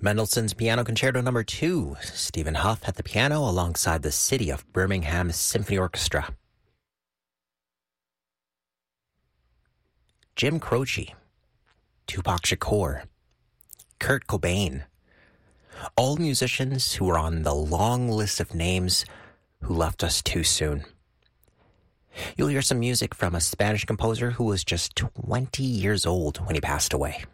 Mendelssohn's Piano Concerto No. 2, Stephen Huff at the piano alongside the City of Birmingham Symphony Orchestra. Jim Croce, Tupac Shakur, Kurt Cobain, all musicians who were on the long list of names who left us too soon. You'll hear some music from a Spanish composer who was just 20 years old when he passed away.